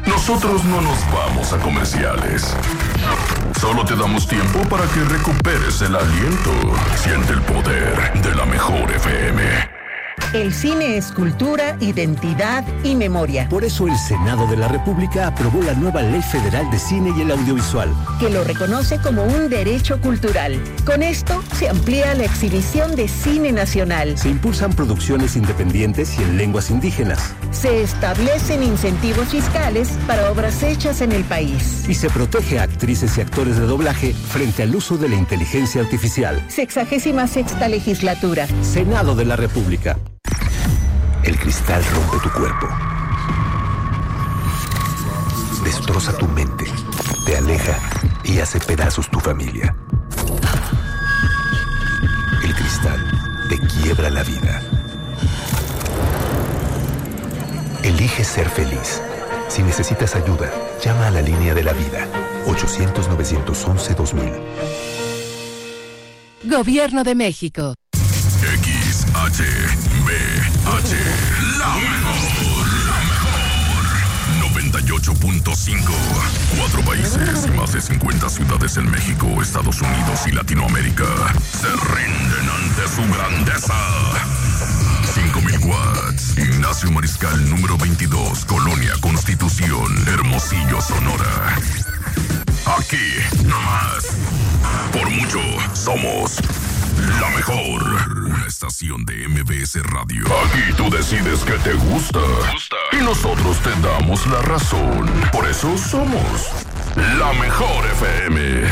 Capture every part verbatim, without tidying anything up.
Nosotros no nos vamos a comerciales. Solo te damos tiempo para que recuperes el aliento. Siente el poder de la mejor F M. El cine es cultura, identidad y memoria. Por eso el Senado de la República aprobó la nueva Ley Federal de Cine y el Audiovisual, que lo reconoce como un derecho cultural. Con esto se amplía la exhibición de cine nacional. Se impulsan producciones independientes y en lenguas indígenas. Se establecen incentivos fiscales para obras hechas en el país. Y se protege a actrices y actores de doblaje frente al uso de la inteligencia artificial. Sexagésima sexta legislatura. Senado de la República. El cristal rompe tu cuerpo. Destroza tu mente. Te aleja y hace pedazos tu familia. El cristal te quiebra la vida. Elige ser feliz. Si necesitas ayuda, llama a la línea de la vida. ochocientos, novecientos once, dos mil. Gobierno de México. X H B H, la mejor, la mejor. noventa y ocho punto cinco. Cuatro países y más de cincuenta ciudades en México, Estados Unidos y Latinoamérica se rinden ante su grandeza. cinco mil watts. Ignacio Mariscal, número veintidós, Colonia Constitución, Hermosillo, Sonora. Aquí, nomás. Por mucho, somos la mejor estación de M B S Radio. Aquí tú decides qué te gusta. Y nosotros te damos la razón. Por eso somos la mejor F M.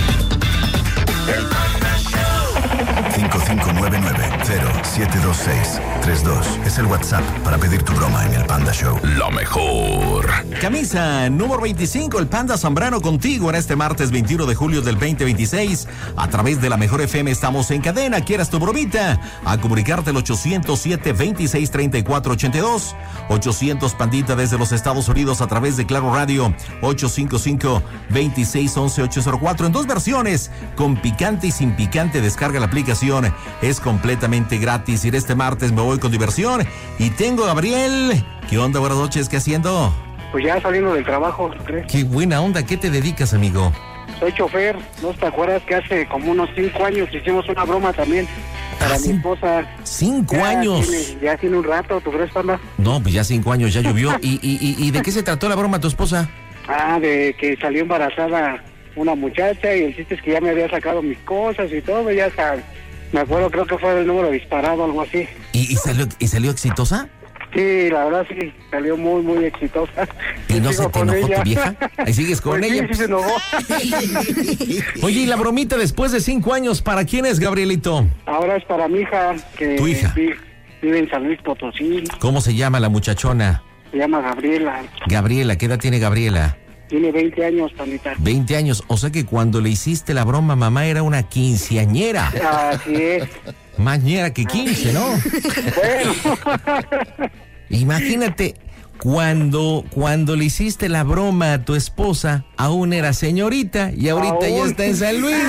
cinco cinco nueve nueve cero siete dos seis tres dos es el WhatsApp para pedir tu broma en el Panda Show. La mejor. Camisa número veinticinco, el Panda Zambrano contigo en este martes veintiuno de julio del veinte veintiséis. A través de la mejor F M estamos en cadena. ¿Quieras tu bromita? A comunicarte el ochocientos siete, veintiséis, treinta y cuatro, ochenta y dos. ochocientos Pandita desde los Estados Unidos a través de Claro Radio. ochocientos cincuenta y cinco, veintiséis, once, ochocientos cuatro. En dos versiones, con picante y sin picante. Descarga la aplicación. Es completamente gratis. Y este martes me voy con diversión. Y tengo a Gabriel. ¿Qué onda? Buenas noches. ¿Qué haciendo? Pues ya saliendo del trabajo, ¿crees? Qué buena onda. ¿Qué te dedicas, amigo? Soy chofer. ¿No te acuerdas que hace como unos cinco años hicimos una broma también para ¿Ah, mi sí? esposa? ¿Cinco ya años? Tiene, ya tiene un rato, ¿tú crees, Panda? No, pues ya cinco años, ya llovió. ¿Y, y, y, y de qué se trató la broma tu esposa? Ah, de que salió embarazada una muchacha y el chiste es que ya me había sacado mis cosas y todo, ya sabes. Me acuerdo, creo que fue del número disparado, algo así. ¿Y, y, salió, ¿Y salió exitosa? Sí, la verdad sí, salió muy, muy exitosa. ¿Y no se te enojó tu vieja? ¿Ahí sigues con pues ella? Sí, sí se enojó. Oye, ¿y la bromita después de cinco años para quién es, Gabrielito? Ahora es para mi hija, que ¿Tu hija? Vive, vive en San Luis Potosí. ¿Cómo se llama la muchachona? Se llama Gabriela. Gabriela, ¿qué edad tiene Gabriela? Tiene veinte años, Pandita. veinte años, o sea que cuando le hiciste la broma, mamá era una quinceañera. Así es. Más ñera que quince, ¿no? Bueno. Imagínate, cuando, cuando le hiciste la broma a tu esposa, aún era señorita y ahorita Aún. ya está en San Luis.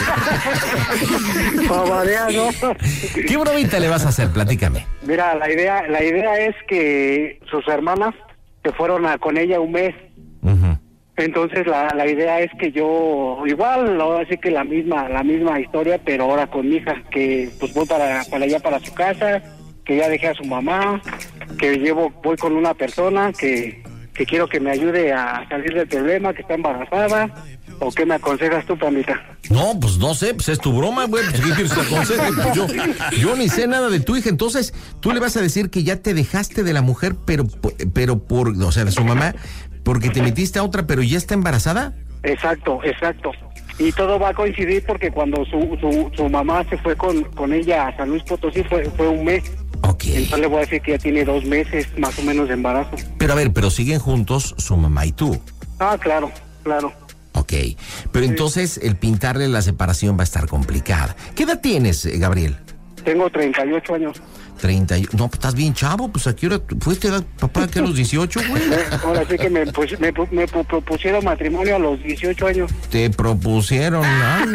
¿No? ¿Qué bromita le vas a hacer? Platícame. Mira, la idea, la idea es que sus hermanas se fueron a, con ella un mes. Uh-huh. Entonces la, la idea es que yo igual, ahora sí que la misma la misma historia, pero ahora con mi hija, que pues voy para, para allá para su casa, que ya dejé a su mamá, que llevo voy con una persona que, que quiero que me ayude a salir del problema, que está embarazada. ¿O qué me aconsejas tú, Pandita? No, pues no sé, pues es tu broma, güey. Pues, ¿qué quieres que te aconseje? Pues yo, yo ni sé nada de tu hija. Entonces, tú le vas a decir que ya te dejaste de la mujer, pero, pero por, o sea, de su mamá, porque te metiste a otra, pero ya está embarazada. Exacto, exacto. Y todo va a coincidir porque cuando su, su, su mamá se fue con, con ella a San Luis Potosí fue, fue un mes. Ok. Entonces le voy a decir que ya tiene dos meses más o menos de embarazo. Pero a ver, pero siguen juntos su mamá y tú. Ah, claro, claro. Ok, pero sí. Entonces el pintarle la separación va a estar complicada. ¿Qué edad tienes, Gabriel? Tengo treinta y ocho años. treinta No, pues estás bien chavo, pues ¿a qué hora fuiste, papá, que a los dieciocho, güey? Ahora sí que me, pues, me, me propusieron matrimonio a los dieciocho años. Te propusieron, ay.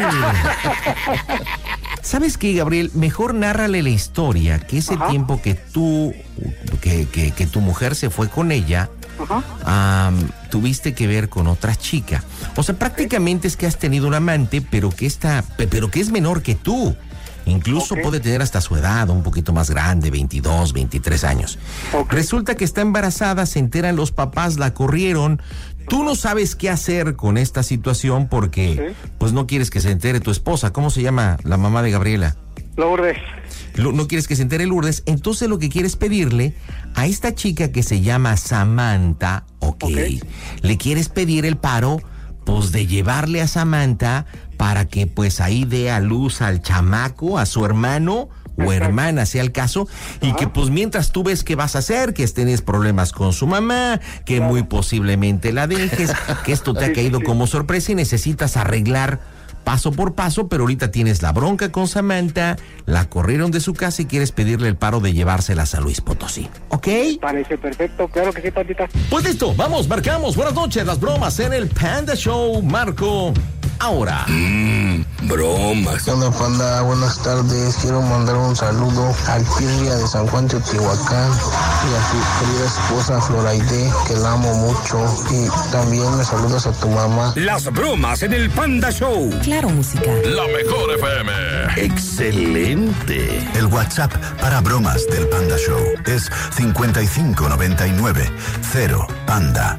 ¿Sabes qué, Gabriel? Mejor nárrale la historia, que ese Ajá. tiempo que tú, que, que, que tu mujer se fue con ella, Ajá. Um, tuviste que ver con otra chica. O sea, prácticamente es que has tenido un amante, pero que está, pero que es menor que tú. Incluso okay. puede tener hasta su edad, un poquito más grande, veintidós, veintitrés años. Okay. Resulta que está embarazada, se enteran los papás, la corrieron. Tú no sabes qué hacer con esta situación porque, ¿sí? pues no quieres que se entere tu esposa. ¿Cómo se llama la mamá de Gabriela? Lourdes. No quieres que se entere Lourdes, entonces lo que quieres pedirle a esta chica que se llama Samantha, okay, okay. le quieres pedir el paro, pues de llevarle a Samantha para que pues ahí dé a luz al chamaco, a su hermano o hermana, sea el caso, y Ajá. que pues mientras tú ves qué vas a hacer, que tienes problemas con su mamá, que claro. muy posiblemente la dejes, que esto te sí, ha caído sí. como sorpresa y necesitas arreglar paso por paso, pero ahorita tienes la bronca con Samantha, la corrieron de su casa y quieres pedirle el paro de llevársela a San Luis Potosí, ¿ok? Parece perfecto, claro que sí, Pandita. Pues listo, vamos, marcamos. Buenas noches, las bromas en el Panda Show, Marco. Ahora. Mmm, bromas. ¿Qué onda, Panda? Buenas tardes. Quiero mandar un saludo a Pirria de San Juan Teotihuacán y a su querida esposa Floraide, que la amo mucho. Y también me saludas a tu mamá. Las bromas en el Panda Show. Claro, música. La mejor F M. Excelente. El WhatsApp para bromas del Panda Show es cincuenta y cinco noventa y nueve cero Panda.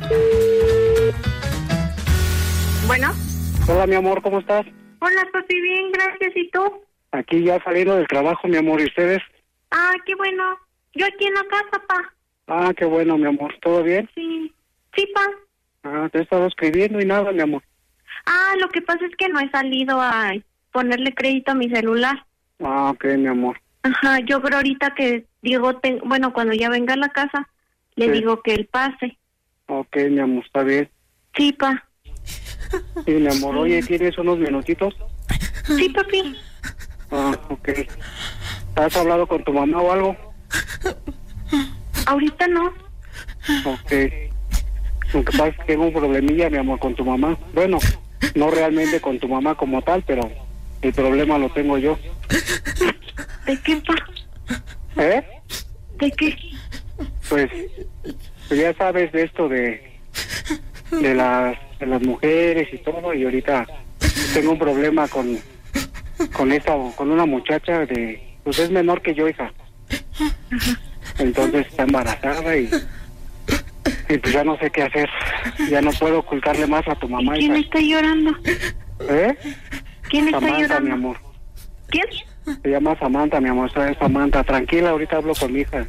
Bueno. Hola, mi amor, ¿cómo estás? Hola, papi, bien, gracias. ¿Y tú? Aquí ya saliendo del trabajo, mi amor, ¿y ustedes? Ah, qué bueno. Yo aquí en la casa, pa. Ah, qué bueno, mi amor. ¿Todo bien? Sí. Sí, pa. Ah, te he estado escribiendo y nada, mi amor. Ah, lo que pasa es que no he salido a ponerle crédito a mi celular. Ah, ok, mi amor. Ajá, yo creo ahorita que digo, te, bueno, cuando ya venga a la casa, le sí. digo que él pase. Ok, mi amor, está bien. Sí, pa. Sí, mi amor. Oye, ¿tienes unos minutitos? Sí, papi. Ah, ok. ¿Has hablado con tu mamá o algo? Ahorita no. Ok. Lo que pasa es que tengo un problemilla, mi amor, con tu mamá. Bueno, no realmente con tu mamá como tal, pero el problema lo tengo yo. ¿De qué, pa? ¿Eh? ¿De qué? Pues, pues ya sabes de esto de... de las de las mujeres y todo, y ahorita tengo un problema con con esa con una muchacha de pues es menor que yo, hija. Entonces está embarazada y y pues ya no sé qué hacer. Ya no puedo ocultarle más a tu mamá. ¿Y quién hija. está llorando? ¿Eh? ¿Quién Samantha, está llorando? mi amor. ¿Quién? Se llama Samantha, mi amor. Es Samantha. Tranquila, ahorita hablo con mi hija.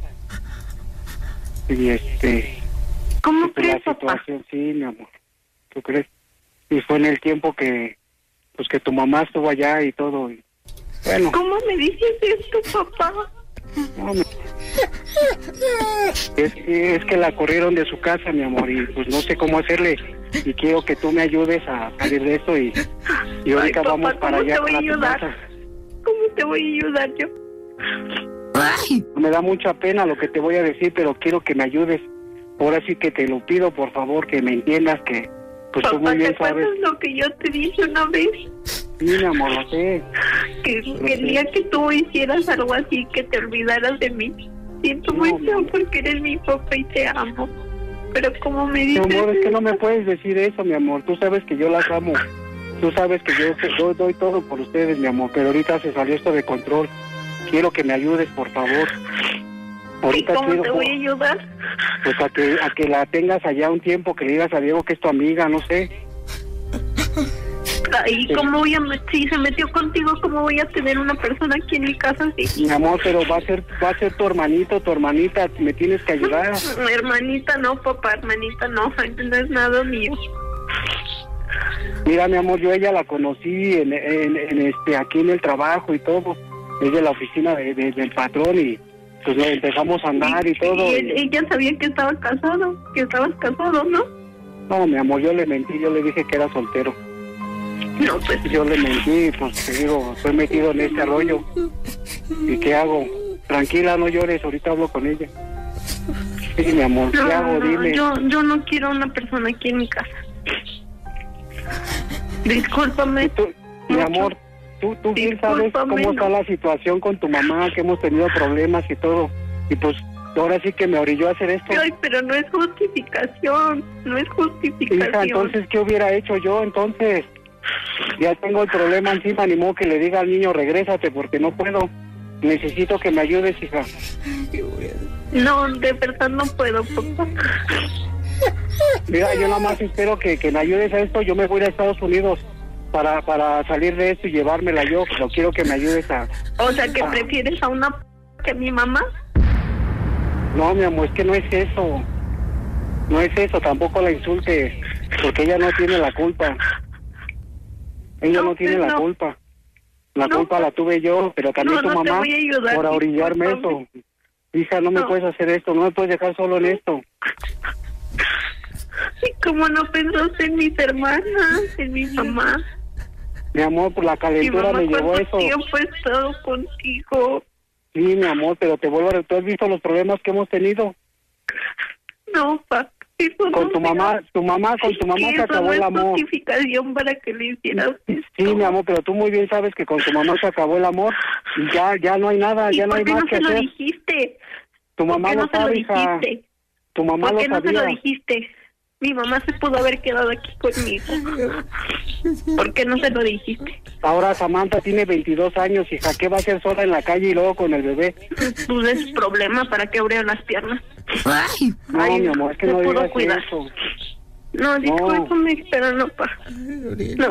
Y este ¿Cómo y, pues, crees, la papá? situación, sí, mi amor. ¿Tú crees? Y fue en el tiempo que, pues que tu mamá estuvo allá y todo. Y, bueno. ¿Cómo me dices esto, papá? No, mi... es, que, es que la corrieron de su casa, mi amor, y pues no sé cómo hacerle. Y quiero que tú me ayudes a salir de esto y, y ahorita Ay, papá, vamos para allá. ¿Cómo te voy a ayudar? ¿Cómo te voy a ayudar yo? Ay. Me da mucha pena lo que te voy a decir, pero quiero que me ayudes. Ahora sí que te lo pido, por favor, que me entiendas que... Pues papá, tú muy bien ¿te acuerdas sabes lo que yo te dije una vez? Sí, mi amor, lo sé. Que lo quería sé. que tú hicieras algo así, que te olvidaras de mí. Siento no, muy feo porque eres mi papá y te amo. Pero como me dices... Mi amor, es que no me puedes decir eso, mi amor. Tú sabes que yo las amo. Tú sabes que yo, yo doy todo por ustedes, mi amor. Pero ahorita se salió esto de control. Quiero que me ayudes, por favor. Ahorita ¿Y cómo quiero, te voy a ayudar? Pues a que, a que la tengas allá un tiempo, que le digas a Diego que es tu amiga, no sé. ¿Y cómo voy a, si se metió contigo, cómo voy a tener una persona aquí en mi casa así? Mi amor, pero va a ser, va a ser tu hermanito, tu hermanita, me tienes que ayudar. Hermanita no, papá, hermanita no, no es nada mío. Mira, mi amor, yo ella la conocí en, en, en este, aquí en el trabajo y todo. Es de la oficina de, de, del patrón y pues no, empezamos a andar y, y todo. ¿Y él, ella sabía que estaba casado? Que estabas casado, ¿no? No, mi amor, yo le mentí, yo le dije que era soltero. No, pues... Yo le mentí, pues te digo, estoy metido en este rollo. ¿Y qué hago? Tranquila, no llores, ahorita hablo con ella. Sí, mi amor, ¿qué no, hago? No, Dime. Yo, yo no quiero una persona aquí en mi casa. Discúlpame. Tú, mi amor, tú, tú bien sabes cómo está la situación con tu mamá, que hemos tenido problemas y todo. Y pues ahora sí que me orilló a hacer esto. Ay, pero no es justificación, no es justificación. Hija, entonces, ¿qué hubiera hecho yo entonces? Ya tengo el problema encima, ni modo que le diga al niño, regrésate, porque no puedo. Necesito que me ayudes, hija. No, de verdad no puedo, papá. Mira, yo nada más espero que, que me ayudes a esto. Yo me voy a ir a Estados Unidos para, para salir de esto y llevármela yo, pero quiero que me ayudes a... O sea, que a... prefieres a una p que a mi mamá. No, mi amor, es que no es eso. No es eso, tampoco la insultes, porque ella no tiene la culpa. Ella no, no tiene la no. culpa. La no, culpa la tuve yo, pero también no, tu no mamá ayudar, por orillarme eso. Hija, no me puedes hacer esto, no me puedes dejar solo en esto. ¿Y cómo no pensaste en mis hermanas, en mi mamá? Mi amor, por la calentura me llevó eso. ¿Cuánto tiempo he estado contigo? Sí, mi amor, pero te vuelvo a... ¿Tú has visto los problemas que hemos tenido? No, pa. Eso con no tu mamá, tu mamá, con tu mamá se acabó no el amor. Es justificación para que le hicieras esto. Sí, mi amor, pero tú muy bien sabes que con tu mamá se acabó el amor y ya, ya no hay nada, ya no hay más no que hacer. ¿Por qué no se lo dijiste? Tu mamá no lo sabe, lo hija. Tu mamá lo sabía. ¿Por qué no se lo sabía. dijiste? Mi mamá se pudo haber quedado aquí conmigo. ¿Por qué no se lo dijiste? Ahora Samantha tiene veintidós años, hija. ¿Qué va a hacer sola en la calle y luego con el bebé? Pues es problema para que abrieron las piernas. Ay, no, Ay, mi amor, es que no pudo digas cuidar. eso. No, discúlpame, pero no, pa. No.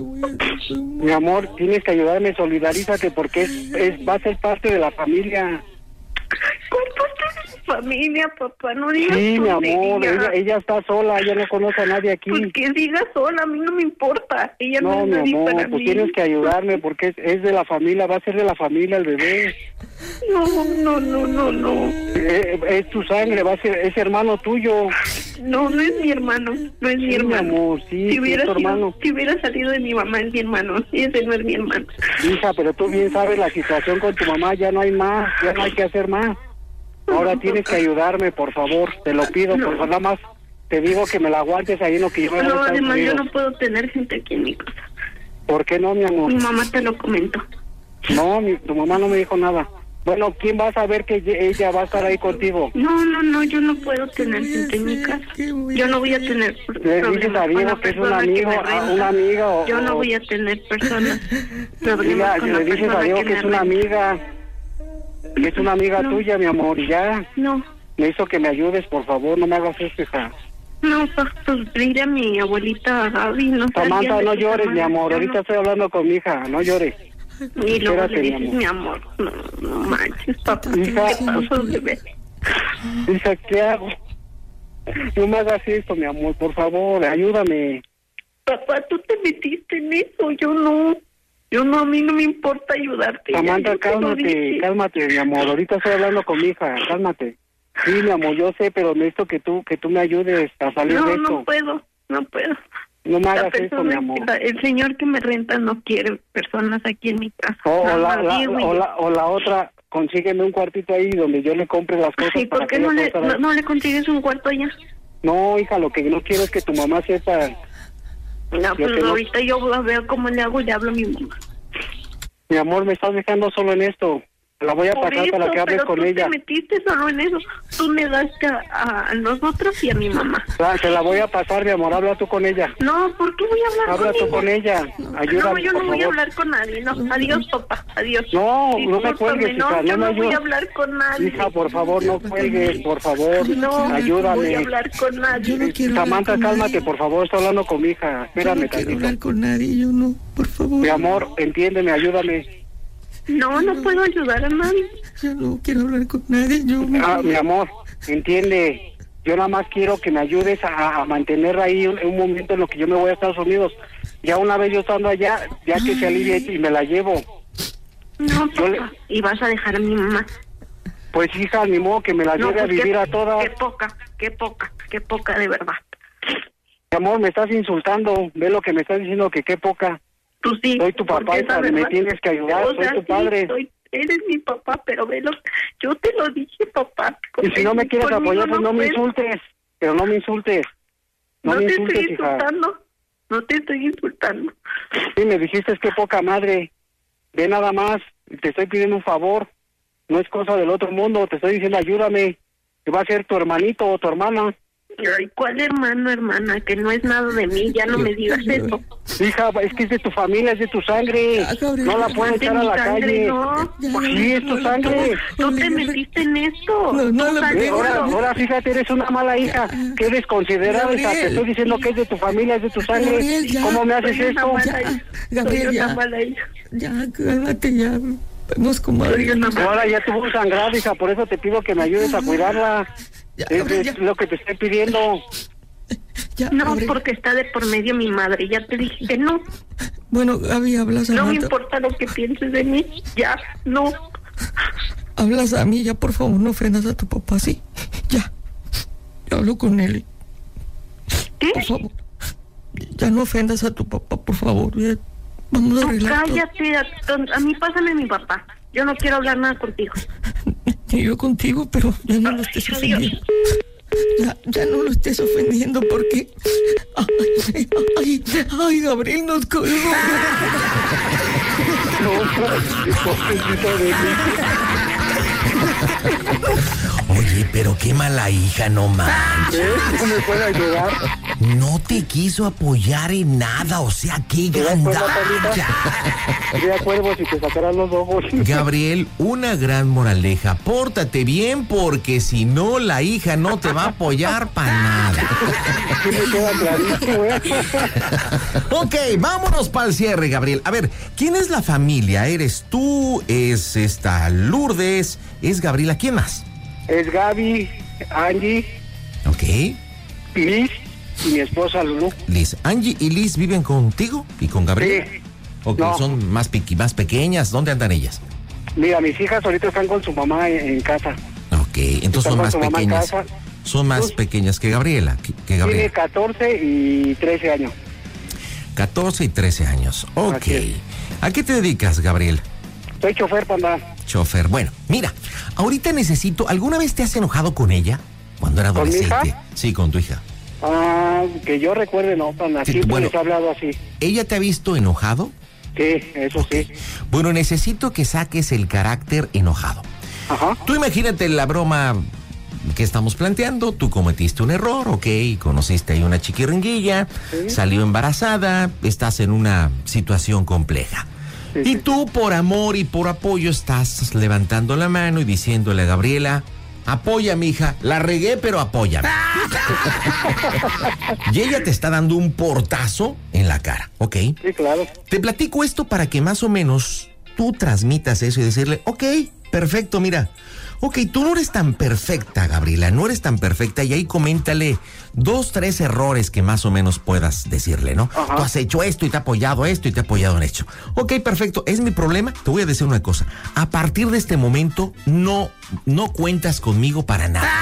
Mi amor, tienes que ayudarme, solidarízate, porque es, es va a ser parte de la familia. ¿Cómo parte de la familia, papá? No digas sí, mi amor, ella, ella está sola, ella no conoce a nadie aquí. Pues que siga sola, a mí no me importa. Ella no, no es mi nadie amor, para pues mí. tienes que ayudarme, porque es, es de la familia, va a ser de la familia el bebé. No, no, no, no, no. Eh, es tu sangre, va a ser, es hermano tuyo. No, no es mi hermano, no es sí, mi hermano. Mi amor, sí, si hubiera es tu sido, hermano. Si hubiera salido de mi mamá, es mi hermano, y ese no es mi hermano. Hija, pero tú bien sabes la situación con tu mamá, ya no hay más, ya no hay que hacer más. Ahora no, tienes que ayudarme, por favor, te lo pido, no. por favor, nada más te digo que me la aguantes ahí en lo que yo me No, además yo no puedo tener gente aquí en mi casa. ¿Por qué no, mi amor? Mi mamá te lo comentó. No, mi, tu mamá no me dijo nada. Bueno, ¿quién va a saber que ella va a estar ahí contigo? No, no, no, yo no puedo tener gente en mi casa. Yo no voy a tener problemas con la persona que es un amigo, que una amiga o... Yo no voy a tener personas problemas con le la dices persona a Diego que, que es una amiga, que es una amiga no. tuya, mi amor, y ya. No. Me hizo que me ayudes, por favor, no me hagas esto, hija. No, pues, pues dile a mi abuelita Gaby, no sé. Samantha, no llores, mi amor, ahorita no. estoy hablando con mi hija, no llores. Y luego Espérate, le dices, mi mi amor, no, no manches, papá, hija, ¿qué pasó, bebé? Hija, ¿qué hago? No me hagas esto, mi amor, por favor, ayúdame. Papá, tú te metiste en eso, yo no. Yo no, a mí no me importa ayudarte. Samantha, cálmate, cálmate, mi amor, ahorita estoy hablando con mi hija, cálmate. Sí, mi amor, yo sé, pero necesito que tú, que tú me ayudes a salir no, de esto. No, no puedo, no puedo. No me hagas esto, mi amor. La, el señor que me renta no quiere personas aquí en mi casa. O, o, la, la, o, la, o la otra, consígueme un cuartito ahí donde yo le compre las cosas. ¿Y por qué no le, no, no le consigues un cuarto allá? No, hija, lo que no quiero es que tu mamá sepa. No, pues ahorita no... yo veo cómo le hago y le hablo a mi mamá. Mi amor, me estás dejando solo en esto. La voy a Por pasar eso, para que hables con tú ella. Te metiste solo en eso. Tú me daste a, a nosotros y a mi mamá. Ah, te la voy a pasar, mi amor. Habla tú con ella. No, ¿por qué voy a hablar Habla con tú con ella. Ayúdame, No, yo no por voy favor. a hablar con nadie. No, adiós, papá. Adiós. No, sí, no me cuelgues, no, hija. yo No no me voy a ayudes. hablar con nadie. Hija, por favor, no cuelgues, por favor. No, ayúdame. No voy a hablar con nadie. Yo no quiero Samantha, hablar con cálmate, nadie. por favor. Estoy hablando con mi hija. Espérame, yo no quiero tantito. hablar con nadie, yo no, por favor. Mi amor, entiéndeme, ayúdame. No, no puedo ayudar a nadie. Yo no quiero hablar con nadie, yo... Ah, mi amor, entiende, yo nada más quiero que me ayudes a, a mantener ahí un, un momento en lo que yo me voy a Estados Unidos. Ya una vez yo estando allá, ya que se alivie y me la llevo. No, Yo papá, le- y vas a dejar a mi mamá. Pues hija, ni modo que me la No, lleve a pues, vivir qué, a todas. Qué poca, qué poca, qué poca de verdad. Mi amor, me estás insultando, ve lo que me estás diciendo, que qué poca. Tú sí. Soy tu papá, porque hija, esa me verdad- tienes que ayudar, O soy sea, tu sí, padre. soy- eres mi papá, pero velo, yo te lo dije, papá. Y si no me quieres Conmigo apoyar, pues no me puedes. insultes, pero no me insultes. No, No, me te insultes, estoy hija. insultando, no te estoy insultando. Sí, me dijiste que poca madre. Ve nada más, te estoy pidiendo un favor. no es cosa del otro mundo, te estoy diciendo, ayúdame, que va a ser tu hermanito o tu hermana. Ay, ¿cuál hermano, hermana? Que no es nada de mí, ya no me digas eso. Hija, es que es de tu familia, es de tu sangre. No la puedes echar a la calle. No. Sí, es tu sangre. No te metiste en esto. No, no, la Eh, ahora, ahora fíjate, eres una mala hija. Qué desconsiderada, hija. Te estoy diciendo que es de tu familia, es de tu sangre. Gabriel, ya. ¿Cómo me haces esto? Gabriel, ya. Ya, cálmate, ya. Vamos, comadre. Ahora ya tuvo un sangrado, hija, por eso te pido que me ayudes a cuidarla. Ya, Es, Gabriel, es ya. lo que te estoy pidiendo. Ya, No, Gabriel. porque está de por medio mi madre, ya te dije que no. Bueno, Gaby, hablas a No me Samantha. importa lo que pienses de mí, ya, no. Hablas a mí, ya, por favor, no ofendas a tu papá, ¿sí? Ya. Yo hablo con él. ¿Qué? Por favor. Ya no ofendas a tu papá, por favor. Ya. Vamos a Tú arreglar todo. cállate, a, a mí pásame a mi papá. Yo no quiero hablar nada contigo. Y yo contigo, pero ya no lo estés ofendiendo. Ya, ya no lo estés ofendiendo porque... Ay, ay, ay, Gabriel nos colgó. Oye, pero qué mala hija, no manches. ¿No me puede ayudar? No te quiso apoyar en nada, o sea, qué gandalla. Sería cuervo si te sacaran los ojos. Gabriel, una gran moraleja, pórtate bien porque si no la hija no te va a apoyar para nada. Sí me queda clarísimo, ¿eh? Ok, vámonos para el cierre, Gabriel. A ver, ¿quién es la familia? ¿Eres tú? ¿Es esta Lourdes? ¿Es Gabriela? ¿Quién más? Es Gaby, Angie, Ok, Liz y mi esposa Lulú. Liz. ¿Angie y Liz viven contigo y con Gabriel? Sí. Ok, No. son más, pequi- más pequeñas. ¿Dónde andan ellas? Mira, mis hijas ahorita están con su mamá en, en casa. Ok, entonces son con más su mamá en pequeñas. casa. Son más Pues, pequeñas que Gabriela, que, que Tiene Gabriela. catorce y trece años. catorce y trece años. Ok. Así es. ¿A qué te dedicas, Gabriel? Soy chofer, panda. Chofer. Bueno, mira, ahorita necesito... ¿Alguna vez te has enojado con ella? Cuando era ¿Con mi adolescente. hija? Sí, con tu hija. Ah, que yo recuerde, no, panda. Sí, Siempre bueno. les he hablado así. ¿Ella te ha visto enojado? Sí, eso sí. Bueno, necesito que saques el carácter enojado. Ajá. Tú imagínate la broma que estamos planteando. Tú cometiste un error, ok, conociste ahí una chiquiringuilla, Sí. salió embarazada, estás en una situación compleja. Sí, Y sí. tú, por amor y por apoyo, estás levantando la mano y diciéndole a Gabriela: apoya, mija, la regué, pero apóyame. Y ella te está dando un portazo en la cara, ¿ok? Sí, claro. Te platico esto para que más o menos tú transmitas eso y decirle: ok, perfecto, mira. Ok, tú no eres tan perfecta, Gabriela, no eres tan perfecta, y ahí coméntale dos, tres errores que más o menos puedas decirle, ¿no? Ajá. Tú has hecho esto y te he apoyado esto y te he apoyado en esto. Ok, perfecto, es mi problema. Te voy a decir una cosa: a partir de este momento no, no cuentas conmigo para nada.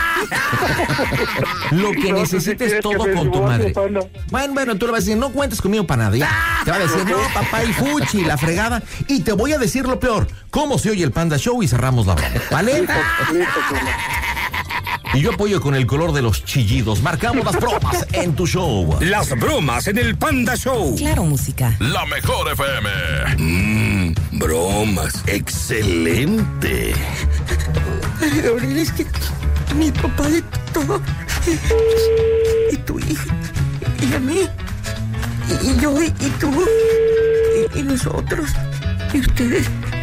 Lo que No, necesites tú sí quieres todo que me con tu divorcie, madre. panda. Bueno, bueno, tú le vas a decir: no cuentes conmigo para nada. Ya. Te va a decir: no, papá, y fuchi, la fregada. Y te voy a decir lo peor: cómo se oye el Panda Show, y cerramos la broma, ¿vale? Listo, listo, panda. Y yo apoyo con el color de los chillidos. Marcamos las bromas en tu show. Las bromas en el Panda Show. Claro, música. La mejor F M. Mmm, bromas. Excelente. Ay, Gabriel, es que mi papá de todo. Y tu hija. Y a mí. Y, y yo, y, y tú. Y, y nosotros. Y ustedes.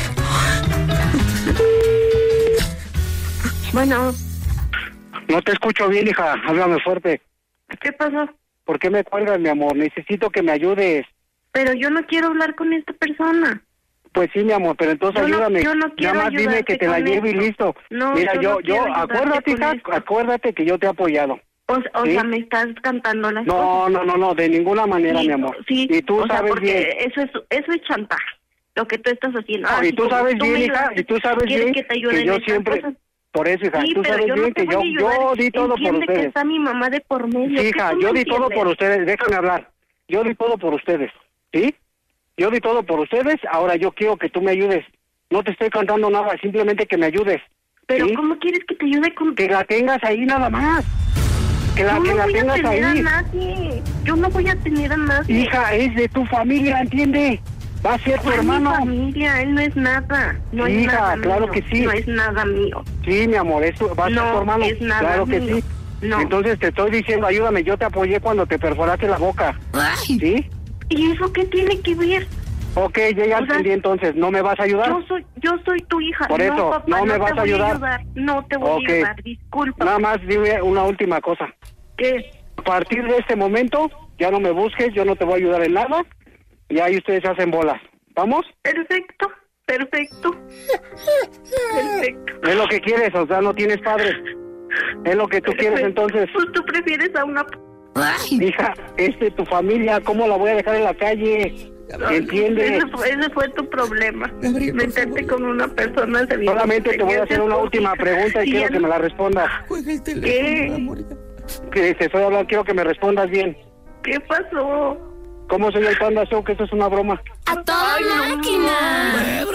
Bueno, No te escucho bien, hija. Háblame fuerte. ¿qué pasó? ¿Por qué me cuelgas, mi amor? Necesito que me ayudes. Pero yo no quiero hablar con esta persona. Pues sí, mi amor, pero entonces Yo no- ayúdame. yo no quiero Nada más dime ayudarte que te la con llevo y esto. listo. No, Mira, yo yo, no yo, quiero ayudarte acuérdate, con hija, esto. acuérdate que yo te he apoyado. O, o ¿Sí? sea, me estás cantando las No, cosas. no, no, no, de ninguna manera, Sí, mi amor. Sí, Y tú o sea, sabes porque bien. eso es, eso es chantaje, lo que tú estás haciendo. No, Ah, y sí, tú como sabes tú bien, me hija, ayudas, y tú sabes ¿quieres bien que te ayude que en yo estas siempre... cosas? Por eso, hija, Sí, tú pero sabes yo no bien te que voy yo, a ayudar. yo di todo por Entiende que ustedes. está mi mamá de por medio. Sí, ¿Qué hija, tú yo no di todo entiendes? por ustedes, déjame hablar. Yo di todo por ustedes, ¿sí? Yo di todo por ustedes, ahora yo quiero que tú me ayudes. No te estoy cantando nada, simplemente que me ayudes. Pero ¿sí? ¿cómo quieres que te ayude con...? Que la tengas ahí nada más. Que la, Yo que no la voy a tengas tener a ahí. nadie. Yo no voy a tener a nadie. Hija, es de tu familia, ¿entiende? Va a ser tu Ay, hermano. mi familia, él no es nada. No Hija, es nada claro mío, que sí. No es nada mío. Sí, mi amor, eso va a ser No tu hermano. es nada Claro que mío. sí. No. Entonces te estoy diciendo, ayúdame, yo te apoyé cuando te perforaste la boca. Ay. ¿Sí? ¿Y eso qué tiene que ver? Ok, llega O sea, el día entonces, ¿no me vas a ayudar? Yo soy, yo soy tu hija. Por eso, no, papá, no me te vas a voy ayudar. No te voy Ok. a ayudar, disculpa. Nada más dime una última cosa. ¿Qué? A partir de este momento, ya no me busques, yo no te voy a ayudar en nada. Y ahí ustedes se hacen bolas. ¿Vamos? Perfecto, perfecto. Perfecto. Es lo que quieres, o sea, no tienes padres. Es lo que tú quieres entonces. Pues tú prefieres a una... Ay. Hija, es de tu familia, ¿cómo la voy a dejar en la calle? ¿Entiendes? Ese fue, ese fue tu problema. Gabriel, por Meterte con una persona... se Solamente te voy a hacer una última pregunta y Sí, quiero ya que no- me la respondas. Juega el teléfono, ¿Qué? amor. ya. Que te estoy hablando, quiero que me respondas bien. ¿Qué pasó? ¿Cómo soy el Panda Show? Que eso es una broma. ¡A toda máquina!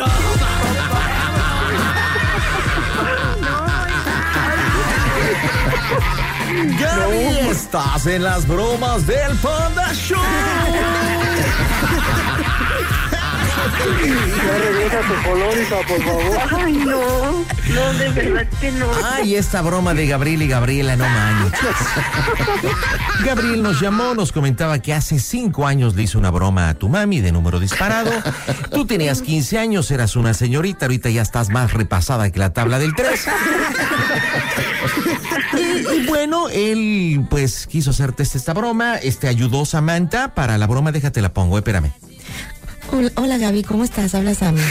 Gaby, estás en las bromas del Panda Show. Ya regresa tu colórica, por favor. Ay, no. No, de verdad que no. Ay, esta broma de Gabriel y Gabriela, no manches. Gabriel nos llamó, nos comentaba que hace cinco años le hizo una broma a tu mami de número disparado. Tú tenías quince años, eras una señorita, ahorita ya estás más repasada que la tabla del tres. Y, y bueno, él pues quiso hacerte esta broma, este ayudó Samantha para la broma, déjate la pongo, espérame. Hola, hola, Gaby, ¿cómo estás? Habla Sammy.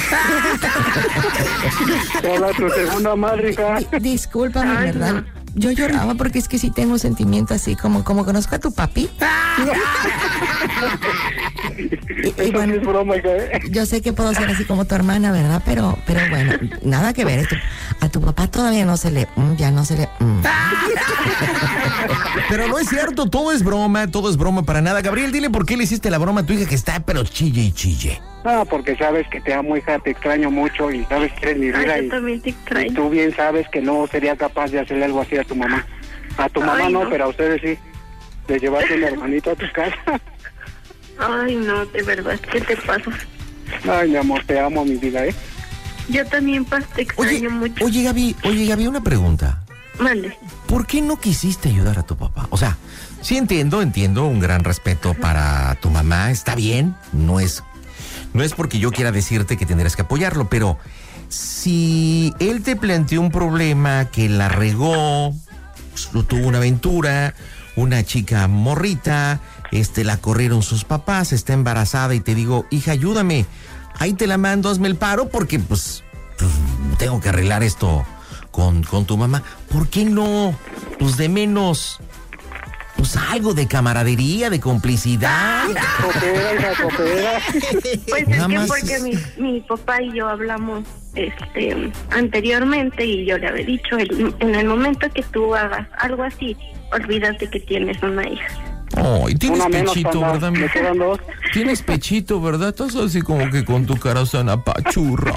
Hola, tu segunda madre, hija. Di- Discúlpame, Ay, ¿verdad? no. Yo lloraba porque es que sí tengo sentimiento así, como, como conozco a tu papi. Y, y Eso bueno, sí es broma, hija, ¿eh? yo sé que puedo ser así como tu hermana, ¿verdad? Pero, pero bueno, nada que ver. Esto- a tu papá todavía no se le, mm, ya no se le. mm. Pero no es cierto, todo es broma, todo es broma para nada. Gabriel, dile por qué le hiciste la broma a tu hija que está pero chille y chille. Ah, porque sabes que te amo, hija, te extraño mucho y sabes que eres mi vida. Ay, y, yo también te y extraño. tú bien sabes que no sería capaz de hacerle algo así a tu mamá. A tu mamá Ay, no, no. pero a ustedes sí. De llevarte un hermanito a tu casa. Ay, no, de verdad, ¿qué te pasa? Ay, mi amor, te amo, mi vida, ¿eh? Yo también, Paz, te extraño Oye, mucho. oye Gaby, oye Gaby, una pregunta. Mande. ¿Por qué no quisiste ayudar a tu papá? O sea, sí entiendo, entiendo, un gran respeto para tu mamá, está bien, no es, no es porque yo quiera decirte que tendrás que apoyarlo, pero si él te planteó un problema que la regó, pues, tuvo una aventura, una chica morrita, este, la corrieron sus papás, está embarazada y te digo, hija, ayúdame, ahí te la mando, hazme el paro porque pues, pues tengo que arreglar esto con, con tu mamá. ¿Por qué no? Pues de menos, pues algo de camaradería, de complicidad. Coopera, hija, coopera. Pues Nada es que más porque es- mi, mi papá y yo hablamos este anteriormente y yo le había dicho, el- en el momento que tú hagas algo así, olvídate que tienes una hija. Ay, tienes Una menos, pechito, Panda. ¿verdad? Me mijo? quedan dos. Tienes pechito, ¿verdad? Estás así como que con tu cara sana pachurra.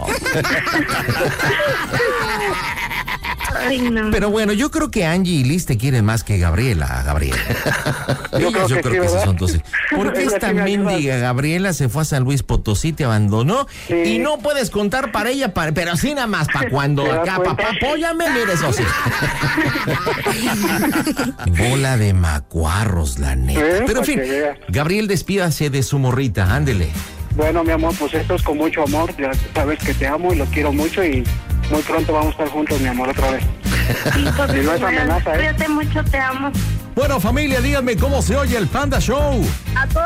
Ay, no. Pero bueno, yo creo que Angie y Liz te quieren más que Gabriela, Gabriela. Ellas yo creo creo que que, sí, sí ¿verdad? son tus. ¿Por qué Ella esta sí me ayuda. mendiga Gabriela se fue a San Luis Potosí, te abandonó? Sí. Y no puedes contar para ella, para, pero sí nada más, para cuando ¿Te das acá, cuenta? papá, apóyame, mire eso sí. Bola de macuarros, la neta. ¿Eh? Pero en Para fin, que veas. Gabriel, despídase de su morrita, ándele. Bueno, mi amor, pues esto es con mucho amor. Ya sabes que te amo y lo quiero mucho y muy pronto vamos a estar juntos, mi amor, otra vez. Sí, pues, Y no es amenaza, ¿eh? Cuídate mucho, te amo. Bueno, familia, díganme cómo se oye el Panda Show. A todos.